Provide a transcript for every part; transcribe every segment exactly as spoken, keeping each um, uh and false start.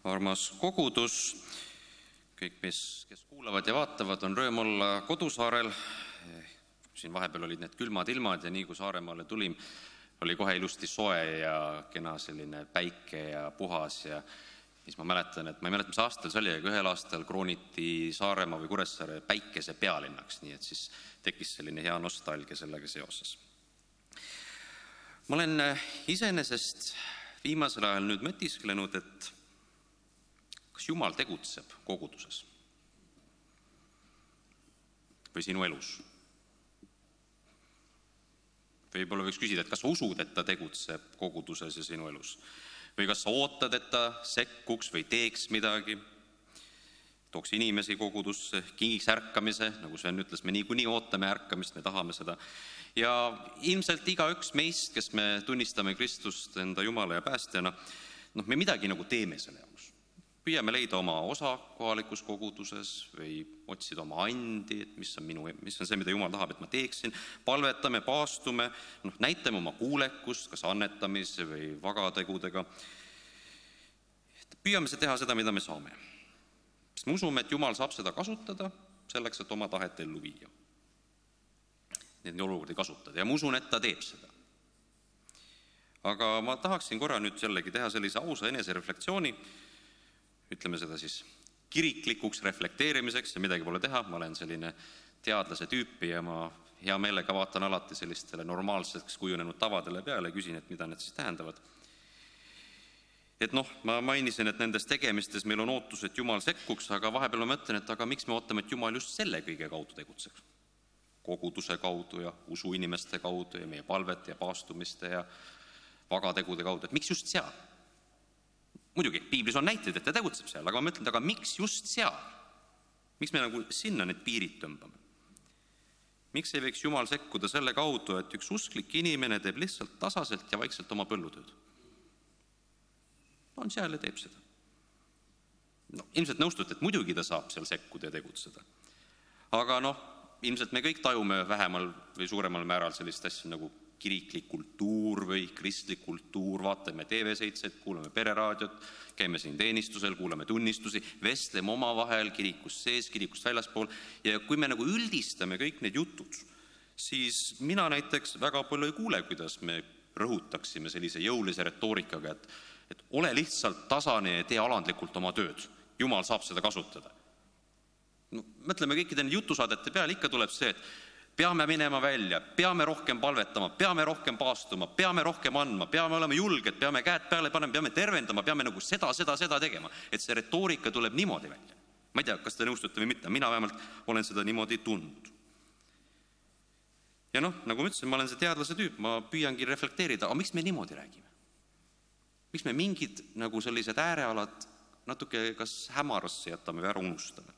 Armas kogudus, kõik, mis, kes kuulavad ja vaatavad, on rõõm olla kodusaarel. Siin vahepeal olid need külmad ilmad ja nii kui Saaremaale tulin, oli kohe ilusti soe ja kena selline päike ja puhas. Ja siis ma mäletan, et ma ei mäleta, mis aastal see oli, aga ühel aastal krooniti Saaremaa või Kuressaare päikese pealinnaks, nii et siis tekkis selline hea nostalgia sellega seoses. Ma olen iseenesest viimasel ajal nüüd mõtisklenud, et kas Jumal tegutseb koguduses või sinu elus? Võib-olla võiks küsida, et kas sa usud, et ta tegutseb koguduses ja sinu elus? Või kas sa ootad, et ta sekkuks või teeks midagi, tooks inimesi kogudusse, kingiks ärkamise, nagu Sven ütles, me niikuinii ootame ärkamist, me tahame seda. Ja ilmselt igaüks meist, kes me tunnistame Kristust enda Jumala ja päästjana, noh, me midagi nagu teeme selle jaoks. Püüame leida oma osa kohalikus koguduses või otsida oma andi, et mis on, minu, mis on see, mida Jumal tahab, et ma teeksin. Palvetame, paastume, noh, näitame oma kuulekust, kas annetamise või vagategudega. Püüame see teha seda, mida me saame. Sest me usume, et Jumal saab seda kasutada selleks, et oma tahet ellu viia. Neid olukordi kasutada ja ma usun, et ta teeb seda. Aga ma tahaksin korra nüüd jällegi teha sellise ausa enesereflektsiooni, ütleme seda siis kiriklikuks reflekteerimiseks ja midagi pole teha, ma olen selline teadlase tüüpi ja ma hea meelega vaatan alati sellistele normaalseks kujunenud tavadele peale ja küsin, et mida need siis tähendavad. Et noh, ma mainisin, et nendes tegemistes meil on ootus, et Jumal sekkuks, aga vahepeal ma mõtlen, et aga miks me ootame, et Jumal just selle kõige kaudu tegutseks? Koguduse kaudu ja usu inimeste kaudu ja meie palvete ja paastumiste ja vagategude kaudu, et miks just seal? Muidugi, piiblis on näiteid, et ta tegutseb seal, aga ma mõtlen, aga miks just seal? Miks me nagu sinna need piirid tõmbame? Miks ei võiks Jumal sekkuda selle kaudu, et üks usklik inimene teeb lihtsalt tasaselt ja vaikselt oma põllutööd? On seal ja teeb seda. No, ilmselt nõustute, et muidugi ta saab seal sekkuda ja tegutseda. Aga noh, ilmselt me kõik tajume vähemal või suuremal määral sellist asja nagu kiriklik kultuur või kristlik kultuur, vaatame T V seitse, kuulame pereraadiot, käime siin teenistusel, kuulame tunnistusi, vestleme oma vahel kirikust sees, kirikust väljaspool ja kui me nagu üldistame kõik need jutud, siis mina näiteks väga palju ei kuule, kuidas me rõhutaksime sellise jõulise retoorikaga, et, et ole lihtsalt tasane ja tee alandlikult oma tööd. Jumal saab seda kasutada. No, mõtleme kõikide jutusaadete peale, ikka tuleb see, et peame minema välja, peame rohkem palvetama, peame rohkem paastuma, peame rohkem andma, peame olema julged, peame käed peale panema, peame tervendama, peame nagu seda, seda, seda tegema. Et see retoorika tuleb niimoodi välja. Ma ei tea, kas te nõustute või mitte, mina vähemalt olen seda niimoodi tundnud. Ja noh, nagu ma ütlesin, ma olen see teadlase tüüp, ma püüangi reflekteerida, aga miks me niimoodi räägime? Miks me mingid nagu sellised äärealad natuke kas hämarasse jätame või ära unustame?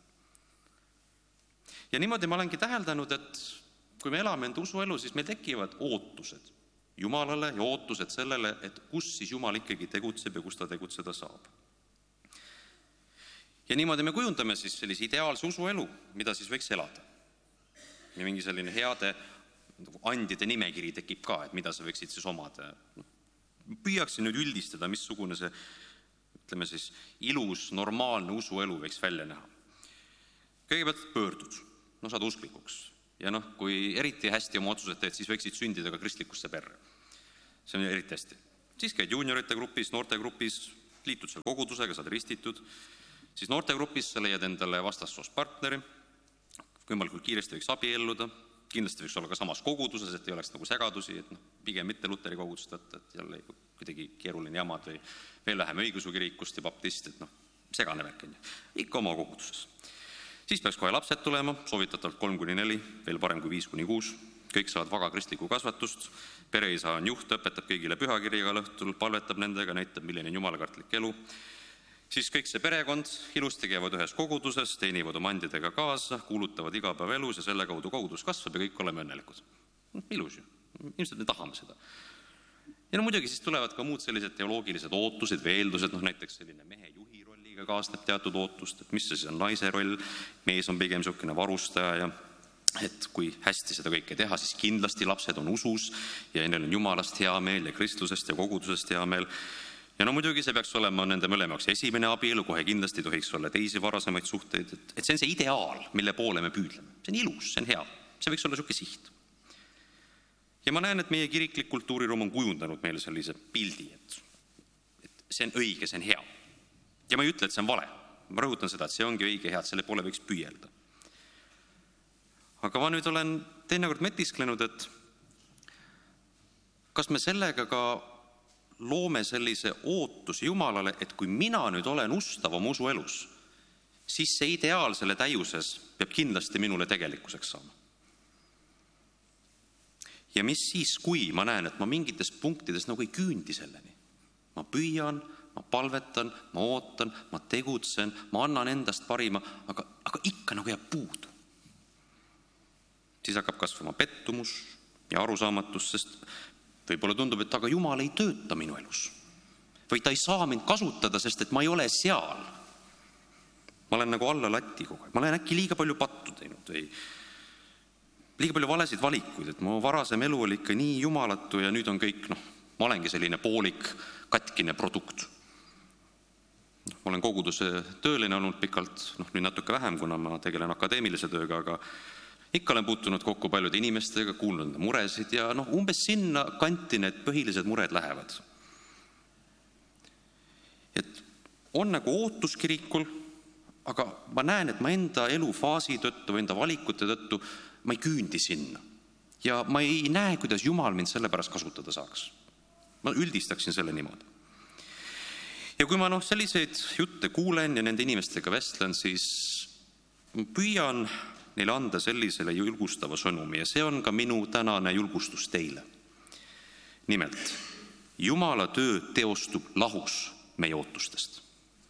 Ja niimoodi ma olengi täheldanud, et kui me elame enda usuelu, siis meil tekivad ootused Jumalale ja ootused sellele, et kus siis Jumal ikkagi tegutseb ja kus ta tegutseda saab. Ja niimoodi me kujundame siis sellise ideaalse usuelu, mida siis võiks elada. Ja mingi selline heade andide nimekiri tekib ka, et mida sa võiksid siis omada. Püüaksin nüüd üldistada, missugune see, ütleme siis, ilus, normaalne usuelu võiks välja näha. Kõigepealt pöördud, no saad usklikuks. Ja noh, kui eriti hästi oma otsused teed, siis võiksid sündida ka kristlikusse perre. See on eriti hästi. Siis käid juuniorite grupis, noortegrupis, liitud seal kogudusega, saad ristitud. Siis noortegrupis sa leiad endale vastassoost partneri, võimalikult kiiresti võiks abielluda, kindlasti võiks olla ka samas koguduses, et ei oleks nagu segadusi, et noh, pigem mitte luteri kogudust võtta, et jälle kuidagi keeruline jamad või veel vähem õigeusu kirikust ja baptist, et noh, segane värk on ju. Ikka oma koguduses. Siis peaks kohe lapsed tulema, soovitatavalt kolm kuni neli, veel parem kui viis kuni kuus. Kõik saavad vaga kristlikku kasvatust, pereisa on juht, õpetab kõigile pühakirjaga õhtul, palvetab nendega, näitab, milline on jumalakartlik elu. Siis kõik see perekond ilusti käivad ühes koguduses, teenivad oma andidega kaasa, kuulutavad igapäeva elus ja selle kaudu kogudus kasvab ja kõik oleme õnnelikud. Ilus ju, ilmselt me tahame seda. Ja no muidugi siis tulevad ka muud sellised teoloogilised ootused või eeldused, noh näiteks selline mehe juhi rolliga kaasneb teatud ootust, et mis see siis on naise roll, mees on pigem niisugune varustaja ja et kui hästi seda kõike teha, siis kindlasti lapsed on usus ja neil on Jumalast hea meel ja kristlusest ja kogudusest hea meel. Ja no muidugi see peaks olema nende mõlema jaoks esimene abielu, kohe kindlasti tohiks olla teisi varasemaid suhteid, et, et see on see ideaal, mille poole me püüdleme. See on ilus, see on hea, see võiks olla selline siht. Ja ma näen, et meie kiriklik kultuuriruum on kujundanud meile sellise pildi, et, et see on õige, see on hea. Ja ma ei ütle, et see on vale. Ma rõhutan seda, et see ongi õige hea, et selle poole võiks püüelda. Aga ma nüüd olen teinekord metisklenud, et kas me sellega ka loome sellise ootuse Jumalale, et kui mina nüüd olen ustav oma usuelus, siis see ideaal selle täiuses peab kindlasti minule tegelikkuseks saama. Ja mis siis, kui ma näen, et ma mingites punktides nagu ei küündi selleni. Ma püüan, ma palvetan, ma ootan, ma tegutsen, ma annan endast parima, aga, aga ikka nagu jääb puudu. Siis hakkab kasvama pettumus ja arusaamatus, sest võib-olla tundub, et aga Jumal ei tööta minu elus. Või ta ei saa mind kasutada, sest et ma ei ole seal. Ma olen nagu alla lati kogu aeg. Ma olen äkki liiga palju pattu teinud või liiga palju valesid valikuid, et mu varasem elu oli ikka nii jumalatu ja nüüd on kõik, noh, ma olengi selline poolik, katkine produkt. Ma olen koguduse tööline olnud pikalt, noh, nüüd natuke vähem, kuna ma tegelen akadeemilise tööga, aga ikka olen puutunud kokku paljude inimestega, kuulnud muresid ja noh, umbes sinna kanti need põhilised mured lähevad. Et on nagu ootus kirikul, aga ma näen, et ma enda elufaasi tõttu või enda valikute tõttu ma ei küündi sinna. Ja ma ei näe, kuidas Jumal mind selle pärast kasutada saaks. Ma üldistaksin selle niimoodi. Ja kui ma noh, selliseid jutte kuulen ja nende inimestega vestlen, siis püüan neile anda sellisele julgustava sõnumi ja see on ka minu tänane julgustus teile. Nimelt, Jumala töö teostub lahus meie ootustest.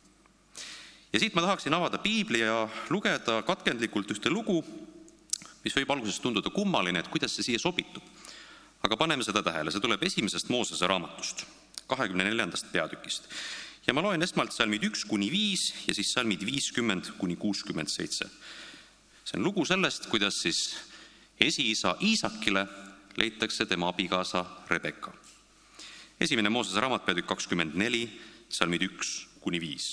Ja siit ma tahaksin avada Piibli ja lugeda katkendlikult ühte lugu, mis võib alguses tunduda kummaline, et kuidas see siia sobitub. Aga paneme seda tähele, see tuleb esimesest Moosese raamatust, kahekümne neljandast peatükist. Ja ma loen esmalt salmid üks kuni viis ja siis salmid viiskümmend kuni kuuskümmend seitse. See on lugu sellest, kuidas siis esiisa Iisakile leitakse tema abikaasa Rebekka. Esimene Moosese raamat peatükk kakskümmend neli, salmid üks kuni viis.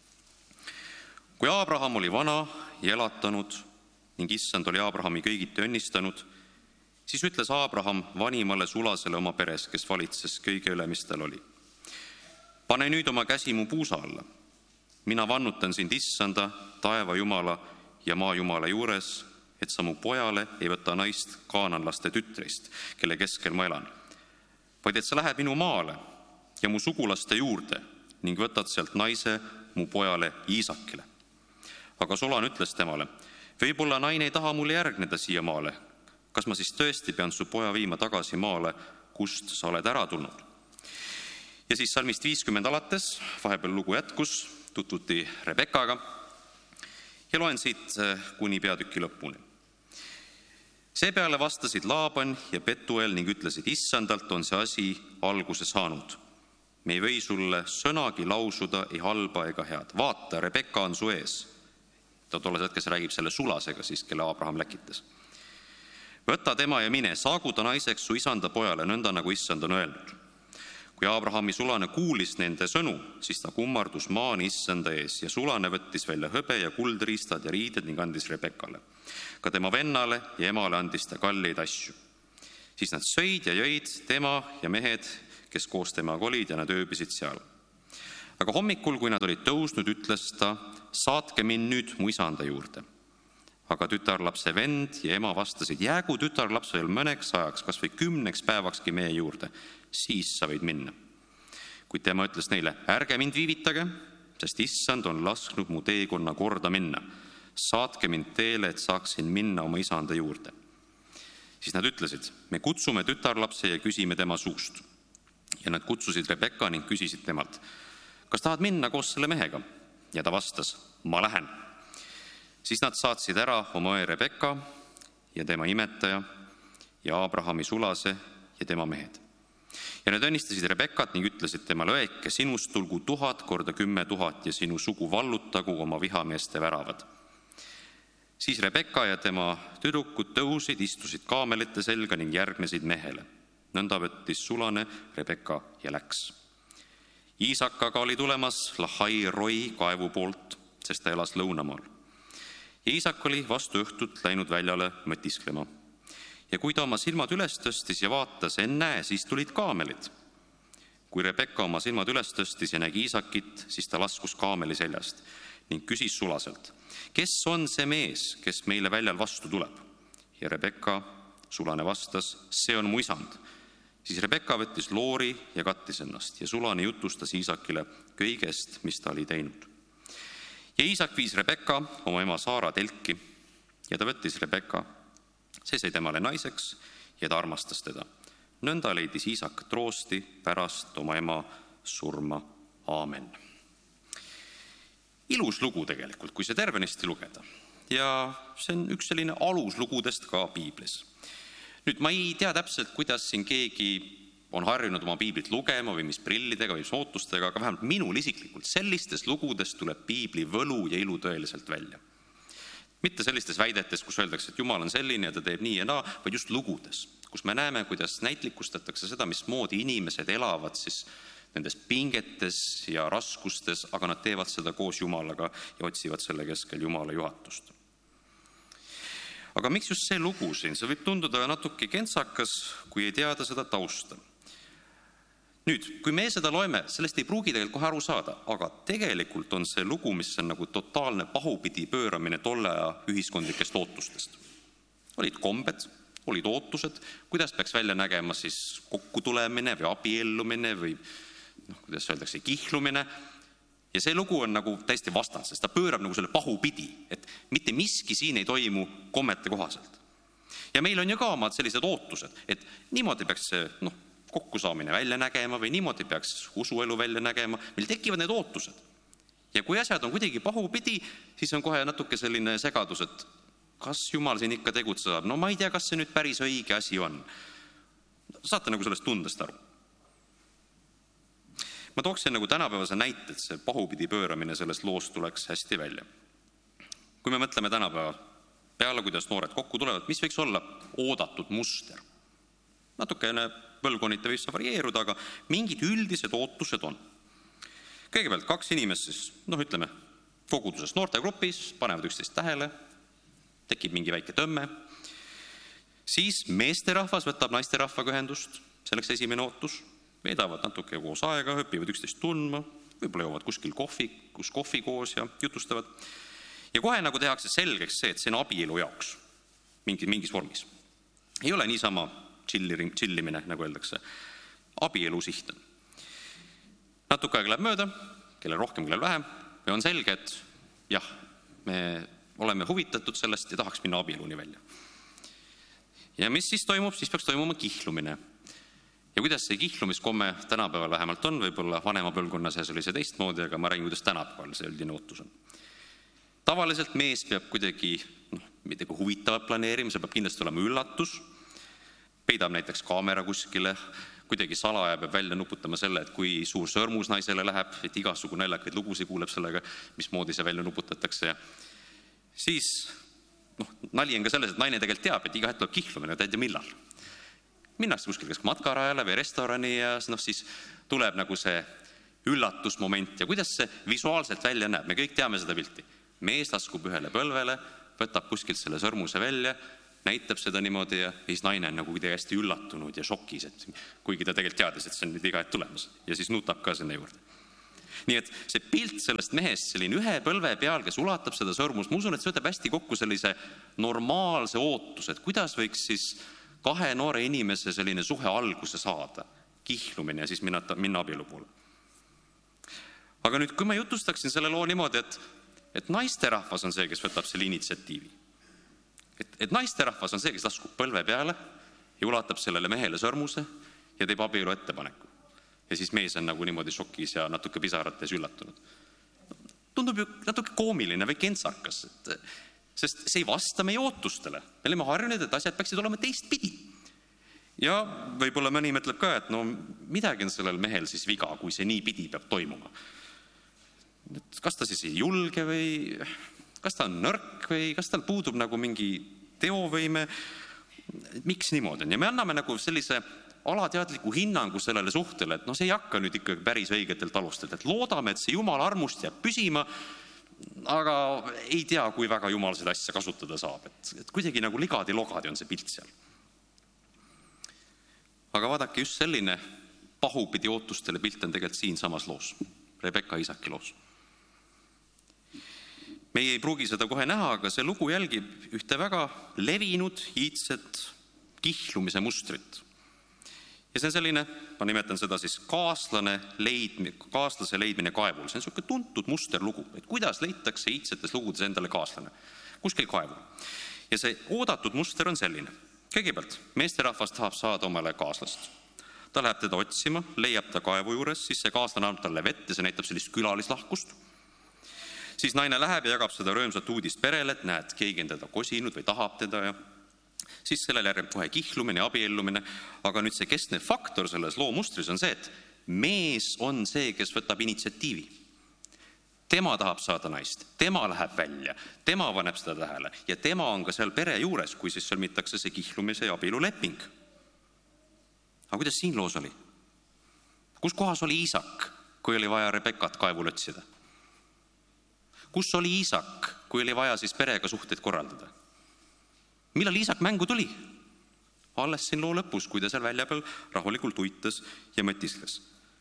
Kui Abraham oli vana ja elatanud ning issand oli Abrahami kõigiti õnnistanud, siis ütles Abraham vanimale sulasele oma peres, kes valitses kõige üle, mis tal oli. Pane nüüd oma käsi mu puusa alla. Mina vannutan sind issanda, taeva Jumala ja maa Jumala juures, et sa mu pojale ei võta naist kaananlaste tütrist, kelle keskel ma elan, vaid et sa lähed minu maale ja mu sugulaste juurde ning võtad sealt naise mu pojale Iisakile. Aga Solan ütles temale, võib-olla naine ei taha mulle järgneda siia maale. Kas ma siis tõesti pean su poja viima tagasi maale, kust sa oled ära tulnud? Ja siis salmist viiskümmend alates, vahepeal lugu jätkus, tutvuti Rebekkaga ja loen siit kuni peatüki lõpuni. Seepeale vastasid Laaban ja Betuel ning ütlesid, issandalt on see asi alguse saanud. Me ei või sulle sõnagi lausuda ei halba ega head. Vaata, Rebekka on su ees. Ta tolles hetkes räägib selle sulasega, siis, kelle Abraham läkitas. Võta tema ja mine, saagu ta naiseks su isanda pojale, nõnda nagu issand on öelnud. Kui Abrahami sulane kuulis nende sõnu, siis ta kummardus maani issanda ees ja sulane võttis välja hõbe ja kuldriistad ja riided ning andis Rebekkale. Ka tema vennale ja emale andis ta kalleid asju. Siis nad sõid ja jõid, tema ja mehed, kes koos temaga olid ja nad ööbisid seal. Aga hommikul, kui nad olid tõusnud, ütles ta, saatke mind nüüd mu isanda juurde. Aga tütarlapse vend ja ema vastasid, jäägu tütarlaps veel mõneks ajaks, kas või kümneks päevakski meie juurde, siis sa võid minna. Kuid tema ütles neile, ärge mind viivitage, sest issand on lasknud mu teekonna korda minna. Saatke mind teele, et saaksin minna oma isanda juurde. Siis nad ütlesid, me kutsume tütarlapse ja küsime tema suust. Ja nad kutsusid Rebekka ning küsisid temalt, kas tahad minna koos selle mehega? Ja ta vastas, ma lähen. Siis nad saatsid ära oma õe Rebekka ja tema imetaja ja Abrahami sulase ja tema mehed. Ja nad õnnistasid Rebekkat ning ütlesid temale, õeke, sinust tulgu tuhat korda kümme tuhat ja sinu sugu vallutagu oma vihameeste väravad. Siis Rebekka ja tema tüdrukud tõusid, istusid kaamelite selga ning järgnesid mehele. Nõnda võttis sulane Rebekka ja läks. Iisak aga oli tulemas Lahai Roi kaevu poolt, sest ta elas lõunamaal. Ja Iisak oli vastu õhtut läinud väljale mõtisklema. Ja kui ta oma silmad üles tõstis ja vaatas, ennäe, siis tulid kaamelid. Kui Rebekka oma silmad üles tõstis ja nägi Iisakit, siis ta laskus kaameli seljast ning küsis sulaselt, kes on see mees, kes meile väljal vastu tuleb? Ja Rebekka sulane vastas, see on mu isand. Siis Rebekka võttis loori ja kattis ennast ja sulane jutustas Iisakile kõigest, mis ta oli teinud. Ja Iisak viis Rebekka oma ema Saara telki ja ta võttis Rebekka. See sai temale naiseks ja ta armastas teda. Nõnda leidis Iisak troosti pärast oma ema surma. Aamen. Ilus lugu tegelikult, kui see tervenisti lugeda. Ja see on üks selline aluslugudest ka piiblis. Nüüd ma ei tea täpselt, kuidas siin keegi on harjunud oma piiblit lugema või mis prillidega või mis ootustega, aga vähemalt minul isiklikult sellistes lugudes tuleb piibli võlu ja ilu tõeliselt välja. Mitte sellistes väidetes, kus öeldakse, et Jumal on selline ja ta teeb nii ja naa, vaid just lugudes, kus me näeme, kuidas näitlikustatakse seda, mismoodi inimesed elavad siis nendes pingetes ja raskustes, aga nad teevad seda koos Jumalaga ja otsivad selle keskel Jumala juhatust. Aga miks just see lugu siin? See võib tunduda natuke kentsakas, kui ei teada seda tausta. Nüüd, kui me seda loeme, sellest ei pruugi tegelikult kohe aru saada, aga tegelikult on see lugu, mis on nagu totaalne pahupidi pööramine tolle aja ühiskondlikest ootustest. Olid kombed, olid ootused, kuidas peaks välja nägema siis kokkutulemine või abiellumine või noh, kuidas öeldakse, kihlumine. Ja see lugu on nagu täiesti vastand, sest ta pöörab nagu selle pahupidi, et mitte miski siin ei toimu kommete kohaselt. Ja meil on ju ka omad sellised ootused, et niimoodi peaks see noh, kokkusaamine välja nägema või niimoodi peaks usuelu välja nägema. Meil tekivad need ootused. Ja kui asjad on kuidagi pahupidi, siis on kohe natuke selline segadus, et kas Jumal siin ikka tegutseb? No ma ei tea, kas see nüüd päris õige asi on. Saate nagu sellest tundest aru. Ma tooksin nagu tänapäevase näite, et see pahupidi pööramine sellest loost tuleks hästi välja. Kui me mõtleme tänapäeva peale, kuidas noored kokku tulevad, mis võiks olla oodatud muster? Natukene põlvkonniti võiks varieeruda, aga mingid üldised ootused on. Kõigepealt kaks inimest siis, noh ütleme, koguduses noortegrupis, panevad üksteist tähele, tekib mingi väike tõmme, siis meesterahvas võtab naisterahvaga ühendust, selleks esimene ootus, veedavad natuke koos aega, õpivad üksteist tundma, võib-olla joovad kuskil kohvi, kus kohvi koos ja jutustavad. Ja kohe nagu tehakse selgeks see, et see on abielu jaoks mingi, mingis vormis. Ei ole niisama chillimine, nagu öeldakse. Abielu siht on. Natuke aega läheb mööda, kellel rohkem, kellel vähem, ja on selge, et jah, me oleme huvitatud sellest ja tahaks minna abieluni välja. Ja mis siis toimub? Siis peaks toimuma kihlumine. Ja kuidas see kihlumiskomme tänapäeval vähemalt on, võib-olla vanema põlvkonna sees oli see teistmoodi, aga ma räägin, kuidas tänapäeval see üldine ootus on. Tavaliselt mees peab kuidagi noh, midagi huvitavat planeerima, see peab kindlasti olema üllatus, peidab näiteks kaamera kuskile, kuidagi salaja peab välja nuputama selle, et kui suur sõrmus naisele läheb, et igasugune naljakaid lugusid kuuleb sellega, mismoodi see välja nuputatakse. Ja siis noh, nali on ka selles, et naine tegelikult teab, et iga hetk tuleb kihlumine, ta ei tea millal. Minnakse kuskil kas matkarajale või restorani ja no, siis tuleb nagu see üllatusmoment ja kuidas see visuaalselt välja näeb. Me kõik teame seda pilti. Mees laskub ühele põlvele, võtab kuskilt selle sõrmuse välja, näitab seda niimoodi ja siis naine on nagu kuidagi hästi üllatunud ja šokis, et kuigi ta tegelikult teadis, et see on nüüd iga hetk tulemas ja siis nutab ka sinna juurde. Nii et see pilt sellest mehest, selline ühe põlve peal, kes ulatab seda sõrmust, ma usun, et see võtab hästi kokku sellise normaalse ootuse, et kuidas võiks siis kahe noore inimese selline suhe alguse saada, kihlumine ja siis minna, minna abielu poole. Aga nüüd, kui ma jutustaksin selle loo niimoodi, et, et naisterahvas on see, kes võtab selle initsiatiivi. Et, et naisterahvas on see, kes laskub põlve peale ja ulatab sellele mehele sõrmuse ja teeb abielu ettepaneku. Ja siis mees on nagu niimoodi šokis ja natuke pisarates üllatunud. Tundub ju natuke koomiline või kentsakas, et sest see ei vasta meie ootustele. Me oleme harjunud, et asjad peaksid olema teist pidi. Ja võib-olla mõni mõtleb ka, et no midagi on sellel mehel siis viga, kui see nii pidi peab toimuma. Kas ta siis ei julge või kas ta on nõrk või kas tal puudub nagu mingi teovõime? Miks niimoodi on? Ja me anname nagu sellise alateadliku hinnangu sellele suhtele, et no see ei hakka nüüd ikkagi päris õigetelt alustelt, et loodame, et see Jumala armust jääb püsima, aga ei tea, kui väga Jumal seda asja kasutada saab, et, et kuidagi nagu ligadi-logadi on see pilt seal. Aga vaadake, just selline pahupidi ootustele pilt on tegelikult siin samas loos, Rebekka Iisaki loos. Meie ei pruugi seda kohe näha, aga see lugu jälgib ühte väga levinud iidset kihlumise mustrit. Ja see on selline, ma nimetan seda siis kaaslane leidmine, kaaslase leidmine kaevul. See on selline tuntud musterlugu, et kuidas leitakse iidsetes lugudes endale kaaslane kuskil kaevul. Ja see oodatud muster on selline. Kõigepealt, meesterahvas tahab saada omale kaaslast. Ta läheb teda otsima, leiab ta kaevu juures, siis see kaaslane annab talle vett ja see näitab sellist külalislahkust. Siis naine läheb ja jagab seda röömsat uudist perele, et näed, keegi on teda kosinud või tahab teda ja siis sellele järjeb kohe kihlumine ja abiellumine, aga nüüd see keskne faktor selles loomustris on see, et mees on see, kes võtab initsiatiivi. Tema tahab saada naist, tema läheb välja, tema paneb seda tähele ja tema on ka seal pere juures, kui siis sõlmitakse see kihlumise ja abieluleping. Aga kuidas siin loos oli? Kus kohas oli Iisak, kui oli vaja Rebekat kaevul otsida? Kus oli Iisak, kui oli vaja siis perega suhteid korraldada? Millal Iisak mängu tuli? Alles siin loo lõpus, kui ta seal välja peal rahulikult uitas ja mõtiskles.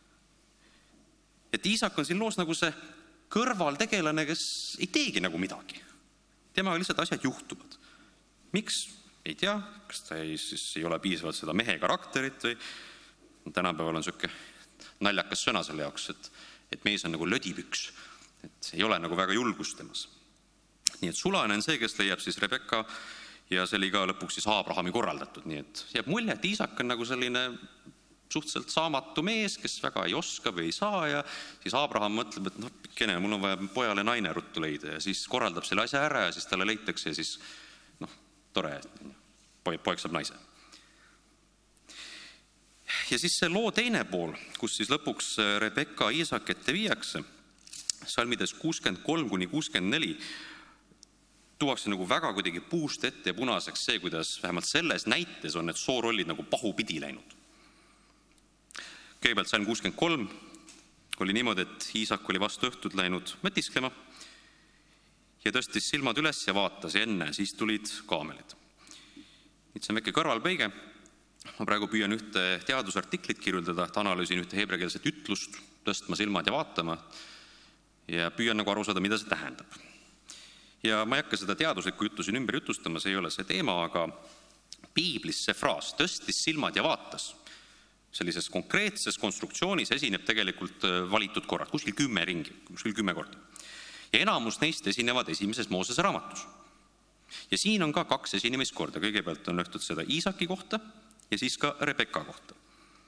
Et Iisak on siin loos nagu see kõrvaltegelane, kes ei teegi nagu midagi. Tema lihtsalt asjad juhtuvad. Miks? Ei tea, kas ta ei, siis ei ole piisavalt seda mehe karakterit või tänapäeval on selline naljakas sõna selle jaoks, et, et mees on nagu lödipüks, et ei ole nagu väga julgust temas. Nii et sulane on see, kes leiab siis Rebekka ja see oli ka lõpuks siis Aabrahami korraldatud, nii et jääb mulje, et Iisak on nagu selline suhteliselt saamatu mees, kes väga ei oska või ei saa ja siis Aabraham mõtleb, et noh, pikkene, mul on vaja pojale naine ruttu leida ja siis korraldab selle asja ära ja siis talle leitakse ja siis noh, tore, poeg saab naise. Ja siis see loo teine pool, kus siis lõpuks Rebekka Iisak ette viiakse, salmides kuuskümmend kolm kuni kuuskümmend neli, tuuakse nagu väga kuidagi puust ette ja punaseks see, kuidas vähemalt selles näites on need soorollid nagu pahupidi läinud. Kõigepealt salm kuuskümmend kolm oli niimoodi, et Iisak oli vastu õhtud läinud mõtisklema ja tõstis silmad üles ja vaatas ja enne, siis tulid kaamelid. Nüüd see on väike kõrvalpõige. Ma praegu püüan ühte teadusartiklit kirjuldada, et analüüsin ühte heebreakeelset ütlust, tõstma silmad ja vaatama ja püüan nagu aru saada, mida see tähendab. Ja ma ei hakka seda teaduslikku juttu siin ümber jutustama, see ei ole see teema, aga piiblis see fraas tõstis silmad ja vaatas sellises konkreetses konstruktsioonis esineb tegelikult valitud korrad, kuskil kümme ringi, kuskil kümme korda. Ja enamus neist esinevad esimeses Moosese raamatus. Ja siin on ka kaks esinemiskorda, kõigepealt on nähtud seda Iisaki kohta ja siis ka Rebekka kohta.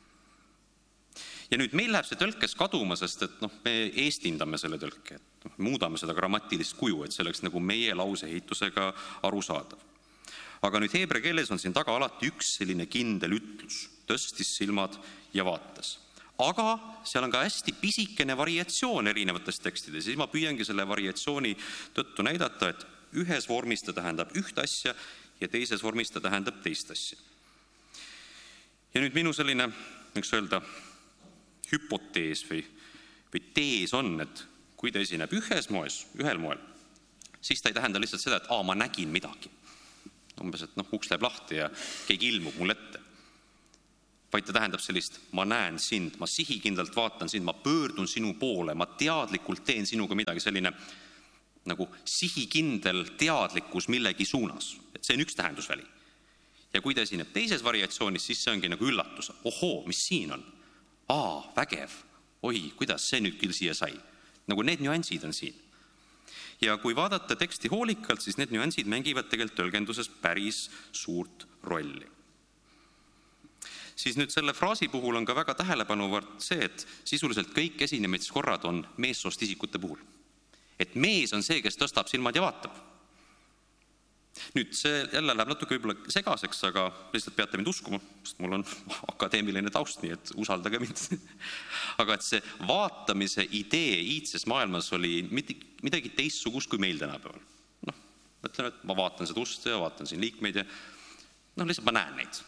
Ja nüüd meil läheb see tõlkes kaduma, sest et noh, me eestindame selle tõlke, et noh, muudame seda grammatilist kuju, et see oleks nagu meie lauseehitusega arusaadav. Aga nüüd heebrea keeles on siin taga alati üks selline kindel ütlus, tõstis silmad ja vaatas. Aga seal on ka hästi pisikene variatsioon erinevates tekstides, siis ma püüangi selle variatsiooni tõttu näidata, et ühes vormis ta tähendab üht asja ja teises vormis ta tähendab teist asja. Ja nüüd minu selline, võiks öelda, hüpotees või, või tees on, et kui ta esineb ühes moes, ühel moel, siis ta ei tähenda lihtsalt seda, et aa, ma nägin midagi. Umbes, et noh, uks läheb lahti ja keegi ilmub mul ette. Vaid ta tähendab sellist, ma näen sind, ma sihikindlalt vaatan sind, ma pöördun sinu poole, ma teadlikult teen sinuga midagi, selline nagu sihikindel teadlikkus millegi suunas. Et see on üks tähendusväli. Ja kui ta esineb teises variatsioonis, siis see ongi nagu üllatus. Ohoo, mis siin on? Aa, vägev. Oi, kuidas see nüüd küll siia sai? Nagu need nüansid on siin. Ja kui vaadata teksti hoolikalt, siis need nüansid mängivad tegelikult tõlgenduses päris suurt rolli. Siis nüüd selle fraasi puhul on ka väga tähelepanuvõrd see, et sisuliselt kõik esinemiskorrad on meessoost isikute puhul. Et mees on see, kes tõstab silmad ja vaatab. Nüüd see jälle läheb natuke võib-olla segaseks, aga lihtsalt peate mind uskuma, sest mul on akadeemiline taust, nii et usaldage mind. Aga et see vaatamise idee iidses maailmas oli midagi teistsugust kui meil tänapäeval. Noh, mõtlen, et ma vaatan seda ust ja vaatan siin liikmeid ja noh, lihtsalt ma näen neid.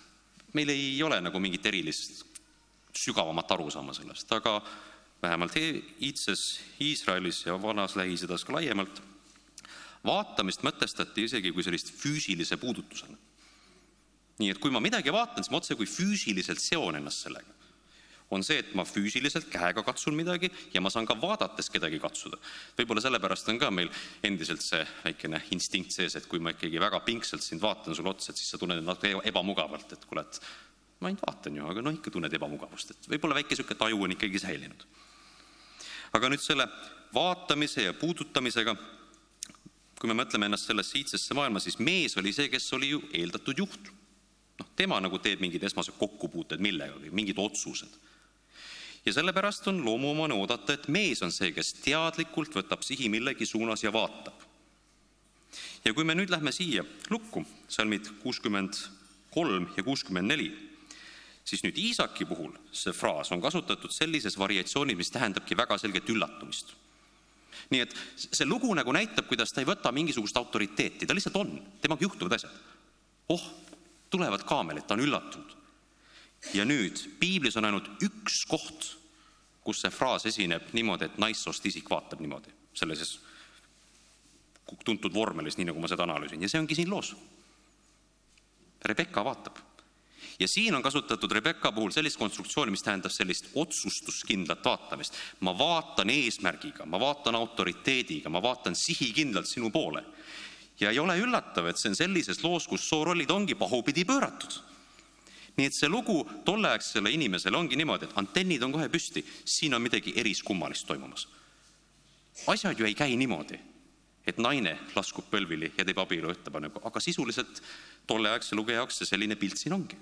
meil ei ole nagu mingit erilist sügavamat arusaama sellest, aga vähemalt iidses Iisraelis ja vanas Lähis-Idas ka laiemalt vaatamist mõtestati isegi kui sellist füüsilise puudutusena. Nii et kui ma midagi vaatan, siis ma otse kui füüsiliselt seon ennast sellega. On see, et ma füüsiliselt käega katsun midagi ja ma saan ka vaadates kedagi katsuda. Võib-olla sellepärast on ka meil endiselt see väikene instinkt sees, et kui ma ikkagi väga pinkselt sind vaatan sul otsa, et siis sa tunned natuke ebamugavalt, et kuule, et ma ainult vaatan ju, aga no ikka tunned ebamugavust, et võib-olla väike siuke taju on ikkagi säilinud. Aga nüüd selle vaatamise ja puudutamisega, kui me mõtleme ennast sellesse iidsesse maailma, siis mees oli see, kes oli ju eeldatud juht. No, tema nagu teeb mingid esmased kokkupuuted millegagi, mingid otsused. Ja sellepärast on loomuomane oodata, et mees on see, kes teadlikult võtab sihi millegi suunas ja vaatab. Ja kui me nüüd lähme siia lukku, salmid kuuskümmend kolm ja kuuskümmend neli, siis nüüd Iisaki puhul see fraas on kasutatud sellises variatsioonid, mis tähendabki väga selget üllatumist. Nii et see lugu nagu näitab, kuidas ta ei võta mingisugust autoriteeti, ta lihtsalt on, temaga juhtuvad asjad. Oh, tulevad kaamelid, ta on üllatunud. Ja nüüd piiblis on ainult üks koht, kus see fraas esineb niimoodi, et naissoost isik vaatab niimoodi, sellises tuntud vormelis, nii nagu ma seda analüüsin. Ja see ongi siin loos. Rebekka vaatab. Ja siin on kasutatud Rebekka puhul sellist konstruktsiooni, mis tähendab sellist otsustuskindlat vaatamist. Ma vaatan eesmärgiga, ma vaatan autoriteediga, ma vaatan sihikindlalt sinu poole. Ja ei ole üllatav, et see on sellises loos, kus soorollid ongi pahupidi pööratud. Nii et see lugu tolleaegsele inimesele ongi niimoodi, et antennid on kohe püsti, siin on midagi eriskummalist toimumas. Asjad ju ei käi niimoodi, et naine laskub põlvili ja teeb abielu ettepaneku, aga sisuliselt tolleaegse lugeja jaoks see selline pilt siin ongi.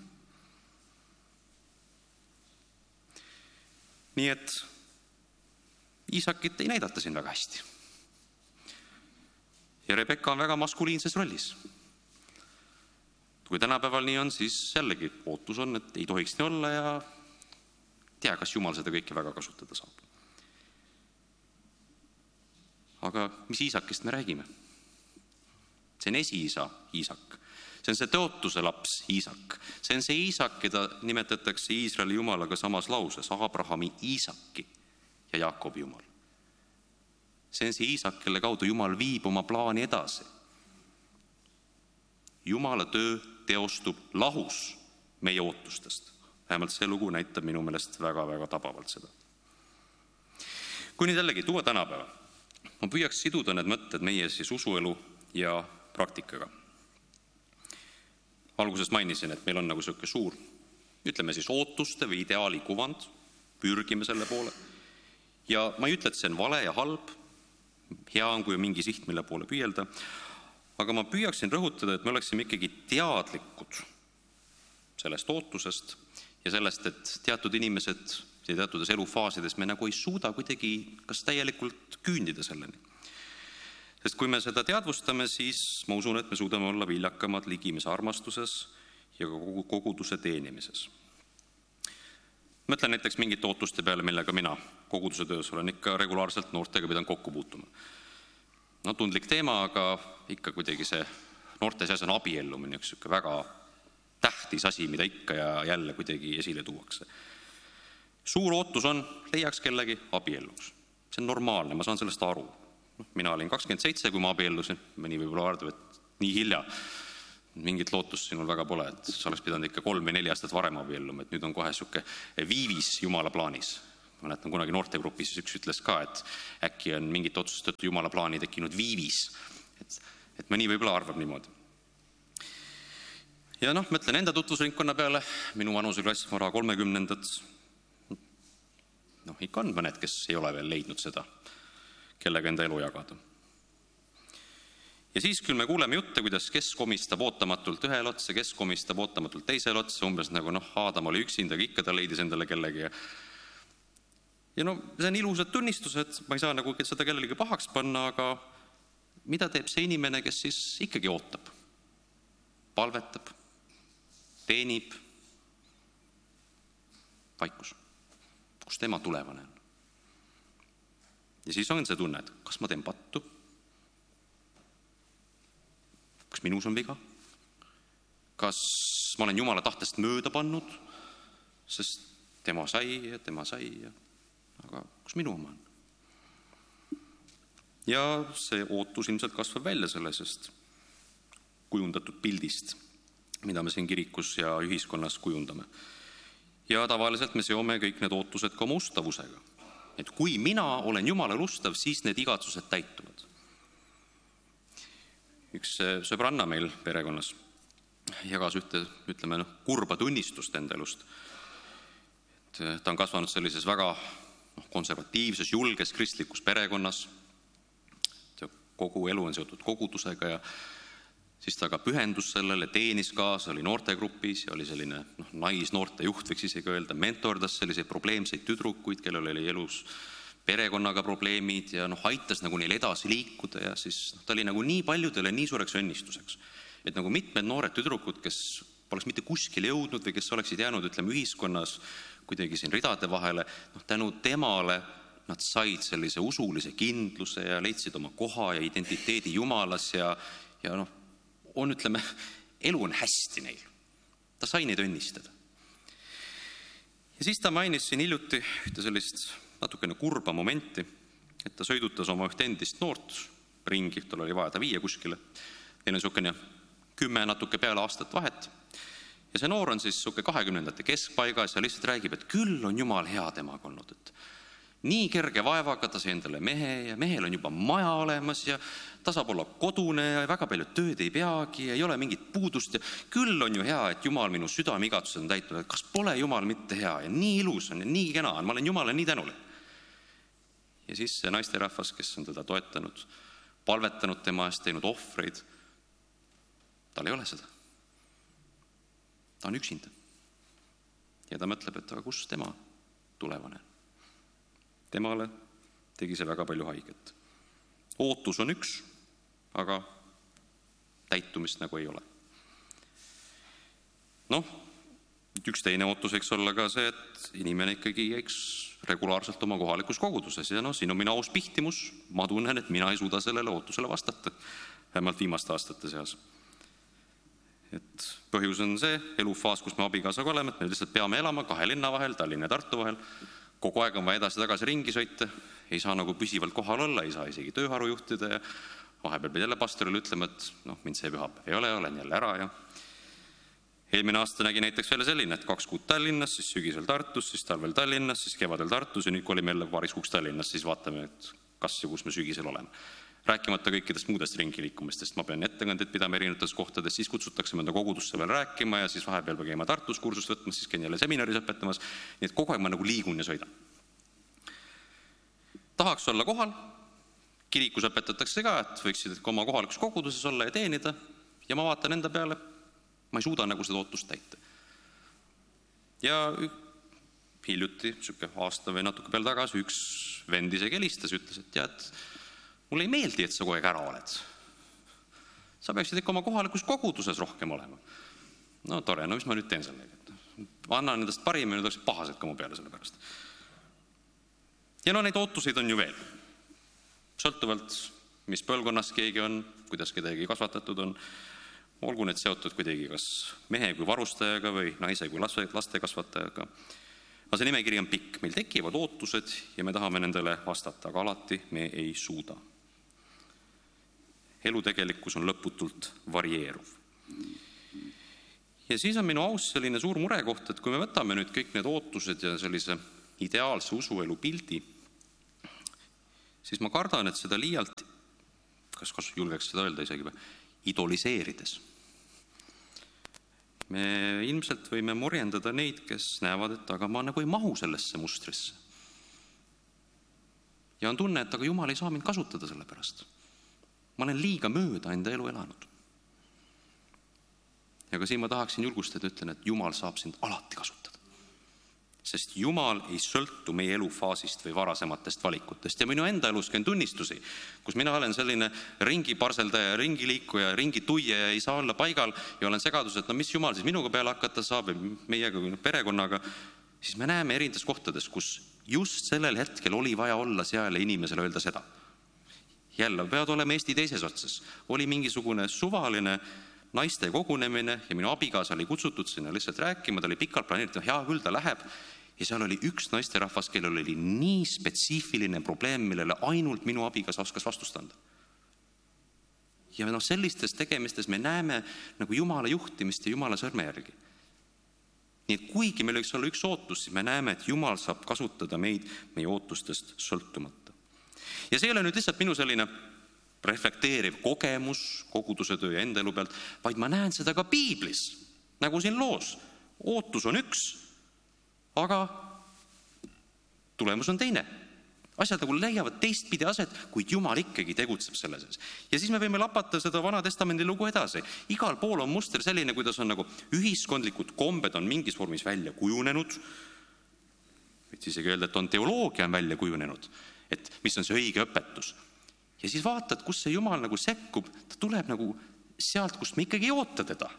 Nii et Iisakit ei näidata siin väga hästi. Ja Rebekka on väga maskuliinses rollis. Kui tänapäeval nii on, siis jällegi ootus on, et ei tohiks nii olla ja tea, kas Jumal seda kõike väga kasutada saab. Aga mis Iisakist me räägime? See on esiisa Iisak. See on see tõotuse laps Iisak. See on see Iisak, keda nimetatakse Iisraeli Jumalaga samas lauses, Abrahami Iisaki ja Jaakobi Jumal. See on see Iisak, kelle kaudu Jumal viib oma plaani edasi. Jumala töö teostub lahus meie ootustest. Vähemalt see lugu näitab minu meelest väga-väga tabavalt seda. Kui nüüd jällegi tuua tänapäeva, ma püüaks siduda need mõtted meie siis usuelu ja praktikaga. Alguses mainisin, et meil on nagu selline suur, ütleme siis ootuste või ideaali kuvand, pürgime selle poole. Ja ma ei ütle, et see on vale ja halb, hea on, kui on mingi siht, mille poole püüelda, aga ma püüaksin rõhutada, et me oleksime ikkagi teadlikud sellest ootusest ja sellest, et teatud inimesed ja teatudes elufaasides me nagu ei suuda kuidagi kas täielikult küündida selleni. Sest kui me seda teadvustame, siis ma usun, et me suudame olla viljakamad ligimise armastuses ja koguduse teenimises. Mõtlen näiteks mingite ootuste peale, millega mina koguduse töös olen ikka regulaarselt noortega pidanud kokku puutuma. No tundlik teema, aga ikka kuidagi see noorte seas on abiellumine, üks väga tähtis asi, mida ikka ja jälle kuidagi esile tuuakse. Suur ootus on, leiaks kellegi abielluks. See on normaalne, ma saan sellest aru. Mina olin kakskümmend seitse, kui ma abiellusin, mõni võib-olla arvab, et nii hilja, mingit lootust sinul väga pole, et sa oleks pidanud ikka kolm või neli aastat varem abielluma, et nüüd on kohe siuke viivis Jumala plaanis. Ma näetan kunagi noortegrupis, üks ütles ka, et äkki on mingit otsust, et Jumala plaani tekkinud viivis, et, et mõni võib-olla arvab niimoodi. Ja noh, mõtlen enda tutvusringkonna peale, minu vanuseklass vara kolmekümnendad, noh, ikka on mõned, kes ei ole veel leidnud seda, kellega enda elu jagada. Ja siis küll me kuuleme jutte, kuidas kes komistab ootamatult ühel otsa, kes komistab ootamatult teisel otsa, umbes nagu noh, Aadam oli üksinda, aga ikka ta leidis endale kellegi. Ja, ja no, see on ilusad tunnistused, ma ei saa nagu seda kellelegi pahaks panna, aga mida teeb see inimene, kes siis ikkagi ootab? Palvetab, teenib, vaikus, kus tema tulevane on. Ja siis on see tunne, et kas ma teen pattu? Kas minus on viga? Kas ma olen Jumala tahtest mööda pannud, sest tema sai ja tema sai, ja... aga kus minu oma on? Ja see ootus ilmselt kasvab välja sellest kujundatud pildist, mida me siin kirikus ja ühiskonnas kujundame. Ja tavaliselt me seome kõik need ootused ka oma ustavusega. Et kui mina olen Jumalale ustav, siis need igatsused täituvad. Üks sõbranna meil perekonnas jagas ühte, ütleme, no, kurba tunnistust enda elust. Et ta on kasvanud sellises väga konservatiivses, julges kristlikus perekonnas. Kogu elu on seotud kogudusega ja siis ta ka pühendus sellele, teenis kaasa, oli noortegrupis ja oli selline noh, naisnoorte juht, võiks isegi öelda, mentordas selliseid probleemseid tüdrukuid, kellel oli elus perekonnaga probleemid ja noh, aitas nagu neil edasi liikuda ja siis noh, ta oli nagu nii paljudele nii suureks õnnistuseks. Et nagu mitmed noored tüdrukud, kes poleks mitte kuskil jõudnud või kes oleksid jäänud, ütleme, ühiskonnas kuidagi siin ridade vahele, noh, tänu temale nad said sellise usulise kindluse ja leidsid oma koha ja identiteedi Jumalas ja, ja noh, on, ütleme, elu on hästi neil. Ta sai neid õnnistada. Ja siis ta mainis siin hiljuti ühte sellist natukene kurba momenti, et ta sõidutas oma ühte endist noort ringi, tal oli vaja ta viia kuskile. Neil on niisugune kümme natuke peale aastat vahet. Ja see noor on siis niisugune kahekümnendate keskpaigas ja lihtsalt räägib, et küll on Jumal hea temaga olnud, et nii kerge vaevaga ta sai endale mehe ja mehel on juba maja olemas ja ta saab olla kodune ja väga palju tööd ei peagi ja ei ole mingit puudust ja küll on ju hea, et Jumal minu südameigatsused on täitnud, et kas pole Jumal mitte hea ja nii ilus on ja nii kena on, ma olen Jumala nii tänulik. Ja siis see naisterahvas, kes on teda toetanud, palvetanud tema eest, teinud ohvreid, tal ei ole seda. Ta on üksinda. Ja ta mõtleb, et aga kus tema tulevane? Temale tegi see väga palju haiget. Ootus on üks, aga täitumist nagu ei ole. Noh, üks teine ootus võiks olla ka see, et inimene ikkagi jäiks regulaarselt oma kohalikus koguduses ja no, siin on minu aus pihtimus, ma tunnen, et mina ei suuda sellele ootusele vastata, vähemalt viimaste aastate seas. Et põhjus on see elufaas, kus me abikaasaga oleme, et me lihtsalt peame elama kahe linna vahel, Tallinna ja Tartu vahel, kogu aeg on vaja edasi tagasi ringi sõita, ei saa nagu püsivalt kohal olla, ei saa isegi tööharu juhtida ja vahepeal pead jälle pastorile ütlema, et noh, mind see pühapäev ei ole, olen jälle ära ja eelmine aasta nägi näiteks veel selline, et kaks kuud Tallinnas, siis sügisel Tartus, siis talvel Tallinnas, siis kevadel Tartus ja nüüd kui olime jälle paariks kuuks Tallinnas, siis vaatame, et kas ja kus me sügisel oleme. Rääkimata kõikidest muudest ringiliikumistest, ma pean ettekanded pidama erinevates kohtades, siis kutsutakse mõnda kogudusse veel rääkima ja siis vahepeal peab käima Tartus kursust võtma, siis käin jälle seminaris õpetamas, nii et kogu aeg ma nagu liigun ja sõidan. Tahaks olla kohal, kirikus õpetatakse ka, et võiksid oma kohalikus koguduses olla ja teenida ja ma vaatan enda peale, ma ei suuda nagu seda ootust täita. Ja hiljuti, siuke aasta või natuke peale tagasi, üks vend isegi helistas, ütles, et tead, mulle ei meeldi, et sa kogu aeg ära oled. Sa peaksid ikka oma kohalikus koguduses rohkem olema. No tore, no mis ma nüüd teen sellega? Annan endast parim ja nüüd oleks pahased ka mu peale selle pärast. Ja no neid ootuseid on ju veel. Sõltuvalt, mis põlvkonnas keegi on, kuidas kedagi kasvatatud on, olgu need seotud kuidagi kas mehe kui varustajaga või naise kui laste kasvatajaga. Aga see nimekiri on pikk, meil tekivad ootused ja me tahame nendele vastata, aga alati me ei suuda. Elu tegelikkus on lõputult varieeruv. Ja siis on minu aus selline suur murekoht, et kui me võtame nüüd kõik need ootused ja sellise ideaalse usuelu pildi, siis ma kardan, et seda liialt, kas kas julgeks seda öelda isegi või, idoliseerides. Me ilmselt võime morjendada neid, kes näevad, et aga ma nagu ei mahu sellesse mustrisse. Ja on tunne, et aga Jumal ei saa mind kasutada selle pärast. Ma olen liiga mööda enda elu elanud. Ja ka siin ma tahaksin julgustada, ütlen, et Jumal saab sind alati kasutada. Sest Jumal ei sõltu meie elufaasist või varasematest valikutest. Ja minu enda elus käin tunnistusi, kus mina olen selline ringiparseldaja, ringiliikuja, ringituie ja ei saa olla paigal ja olen segadus, et no mis Jumal siis minuga peale hakata saab või meiega või perekonnaga, siis me näeme erinevates kohtades, kus just sellel hetkel oli vaja olla seal ja inimesele öelda seda. Jälle, peavad olema Eesti teises otsas. Oli mingisugune suvaline naiste kogunemine ja minu abikaasa oli kutsutud sinna lihtsalt rääkima, ta oli pikalt planeeritud, hea küll, ta läheb. Ja seal oli üks naisterahvas, kellel oli nii spetsiifiline probleem, millele ainult minu abikaasa oskas vastust anda. Ja no sellistes tegemistes me näeme nagu Jumala juhtimist ja Jumala sõrme järgi. Nii et kuigi meil võiks olla üks ootus, siis me näeme, et Jumal saab kasutada meid meie ootustest sõltumata. Ja see ei ole nüüd lihtsalt minu selline reflekteeriv kogemus koguduse töö ja enda elu pealt, vaid ma näen seda ka piiblis, nagu siin loos. Ootus on üks, aga tulemus on teine. Asjad nagu leiavad teistpidi aset, kuid Jumal ikkagi tegutseb selle sees. Ja siis me võime lapata seda Vana Testamendi lugu edasi. Igal pool on muster selline, kuidas on nagu ühiskondlikud kombed on mingis vormis välja kujunenud. Võid isegi öelda, et on teoloogia on välja kujunenud, et mis on see õige õpetus. Ja siis vaatad, kus see Jumal nagu sekkub, ta tuleb nagu sealt, kust me ikkagi ei oota teda.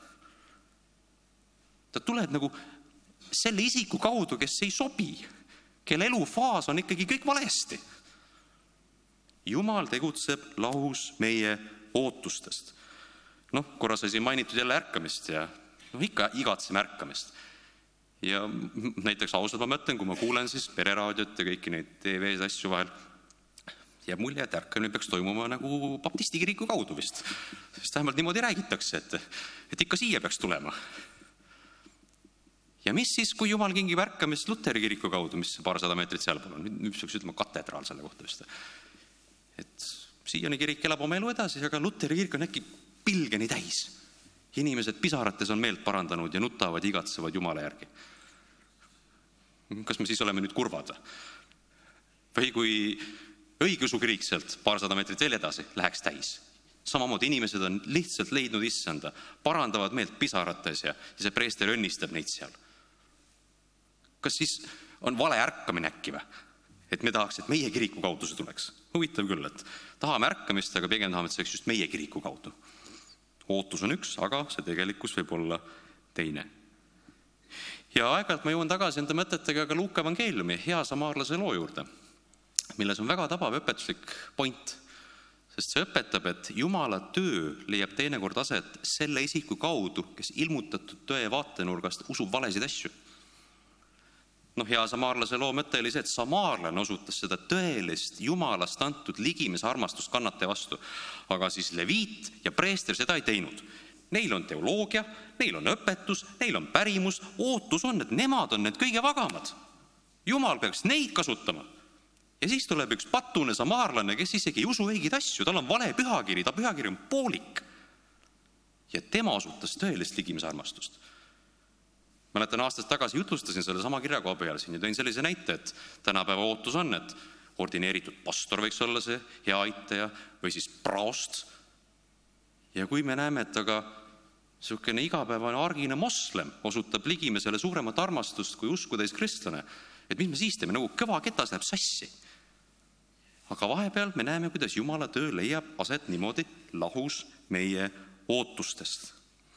Ta tuleb nagu selle isiku kaudu, kes ei sobi, kelle elufaas on ikkagi kõik valesti. Jumal tegutseb lahus meie ootustest. Noh, korra sai siin mainitud jälle ärkamist ja no ikka igatseme ärkamist. Ja näiteks ausalt ma mõtlen, kui ma kuulen siis pereraadiot ja kõiki neid T V-s asju vahel, jääb mulje, et ärkamine peaks toimuma nagu baptisti kiriku kaudu vist. Sest vähemalt niimoodi räägitakse, et, et ikka siia peaks tulema. Ja mis siis, kui Jumal kingib ärkamist Luteri kiriku kaudu, mis paarsada meetrit seal pool on? Nüüd peaks ütlema katedraal selle kohta vist. Et siiani kirik elab oma elu edasi, aga Luteri kirik on äkki pilgeni täis. Inimesed pisarates on meelt parandanud ja nutavad ja igatsevad Jumala järgi. Kas me siis oleme nüüd kurvad? Või kui õigeusu kirik sealt paarsada meetrit veel edasi läheks täis. Samamoodi inimesed on lihtsalt leidnud issanda, parandavad meelt pisarates ja, ja see preester õnnistab neid seal. Kas siis on vale ärkamine äkki või? Et me tahaks, et meie kiriku kaudu see tuleks. Huvitav küll, et tahame ärkamist, aga pigem tahame, et see oleks just meie kiriku kaudu. Ootus on üks, aga see tegelikkus võib olla teine. Ja aeg-ajalt ma jõuan tagasi enda mõtetega ka Luuka evangeeliumi hea samaarlase loo juurde, milles on väga tabav õpetuslik point, sest see õpetab, et Jumala töö leiab teinekord aset selle isiku kaudu, kes ilmutatud tõe vaatenurgast usub valesid asju. Noh, hea samaarlase loo mõte oli see, et samaarlane osutas seda tõelist Jumalast antud ligimise armastust kannataja vastu, aga siis leviit ja preester seda ei teinud. Neil on teoloogia, neil on õpetus, neil on pärimus, ootus on, et nemad on need kõige vagamad. Jumal peaks neid kasutama. Ja siis tuleb üks patune samaarlane, kes isegi ei usu õigid asju, tal on vale pühakiri, ta pühakiri on poolik. Ja tema osutas tõelist ligimise armastust. Mäletan aastast tagasi jutlustasin selle sama kirjakoha peal siin ja tõin sellise näite, et tänapäeva ootus on, et ordineeritud pastor võiks olla see hea aitaja või siis praost. Ja kui me näeme, et aga niisugune igapäevane argine moslem osutab ligimisele suuremat armastust kui uskudes kristlane, et mis me siis teeme, nagu kõva ketas läheb sassi. Aga vahepeal me näeme, kuidas Jumala töö leiab aset niimoodi lahus meie ootustest.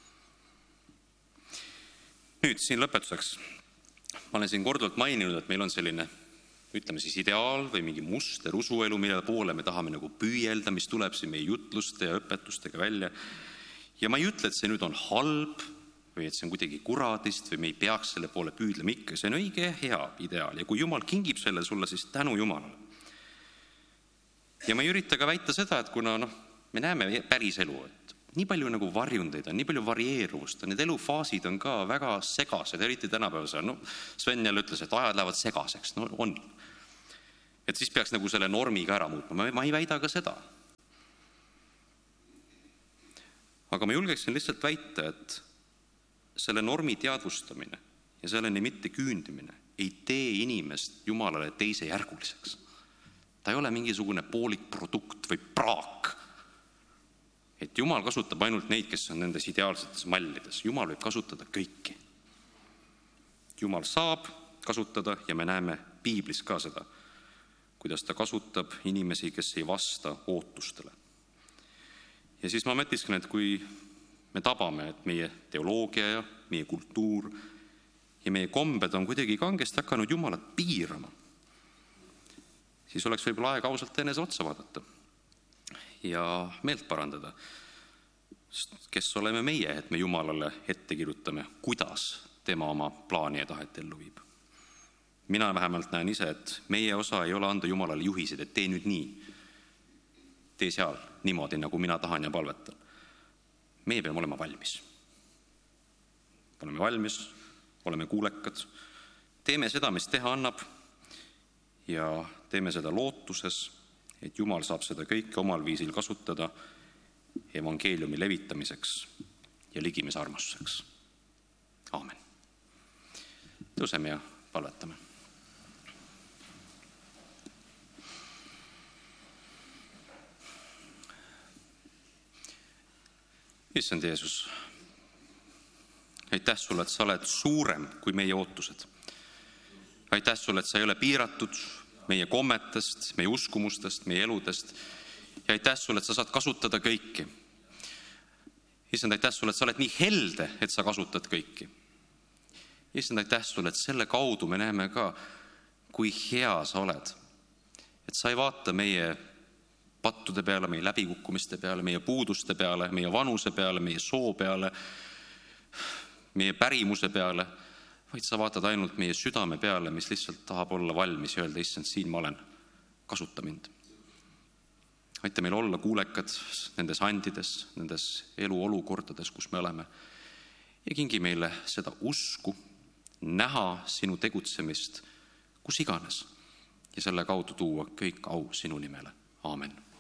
Nüüd siin lõpetuseks. Ma olen siin korduvalt maininud, et meil on selline, ütleme siis ideaal või mingi muster usuelu, mille poole me tahame nagu püüelda, mis tuleb siin meie jutluste ja õpetustega välja. Ja ma ei ütle, et see nüüd on halb või et see on kuidagi kuradist või me ei peaks selle poole püüdlema ikka. See on õige ja hea ideaal ja kui Jumal kingib selle sulle, siis tänu Jumalale. Ja ma ei ürita ka väita seda, et kuna noh, me näeme päris elu, et nii palju nagu varjundeid on, nii palju varieeruvust, need elufaasid on ka väga segased, eriti tänapäevas. No, Sven jälle ütles, et ajad lähevad segaseks. No on. Et siis peaks nagu selle normi ka ära muutma. Ma ei väida ka seda. Aga ma julgeksin lihtsalt väita, et selle normi teadvustamine ja selleni mitte küündimine ei tee inimest Jumalale teise järguliseks. Ta ei ole mingisugune poolik produkt või praak. Et Jumal kasutab ainult neid, kes on nendes ideaalsetes mallides. Jumal võib kasutada kõiki. Jumal saab kasutada ja me näeme piiblis ka seda, kuidas ta kasutab inimesi, kes ei vasta ootustele. Ja siis ma mõtlisken, et kui me tabame, et meie teoloogia ja meie kultuur ja meie kombed on kuidagi kangesti hakanud Jumalat piirama, siis oleks võib-olla aeg ausalt enese otsa vaadata ja meelt parandada. kes oleme meie, et me Jumalale ette kirjutame, kuidas tema oma plaani ja tahet ellu viib. Mina vähemalt näen ise, et meie osa ei ole anda Jumalale juhised, et tee nüüd nii, tee seal niimoodi, nagu mina tahan ja palvetan. Meie peame olema valmis. Oleme valmis, oleme kuulekad, teeme seda, mis teha annab ja teeme seda lootuses, et Jumal saab seda kõike omal viisil kasutada evangeeliumi levitamiseks ja ligimise armastuseks. Aamen. Tõuseme ja palvetame. Issand Jeesus, aitäh sulle, et sa oled suurem kui meie ootused. Aitäh sulle, et sa ei ole piiratud meie kommetest, meie uskumustest, meie eludest. Ja aitäh sulle, et sa saad kasutada kõiki. Issand, aitäh sulle, et sa oled nii helde, et sa kasutad kõiki. Issand, aitäh sulle, et selle kaudu me näeme ka, kui hea sa oled. Et sa ei vaata meie pattude peale, meie läbikukkumiste peale, meie puuduste peale, meie vanuse peale, meie soo peale, meie pärimuse peale, vaid sa vaatad ainult meie südame peale, mis lihtsalt tahab olla valmis ja öelda, issand, siin ma olen, kasuta mind. Aita meil olla kuulekad nendes andides, nendes eluolukordades, kus me oleme. Ja kingi meile seda usku, näha sinu tegutsemist, kus iganes. Ja selle kaudu tuua kõik au sinu nimele. Aamen.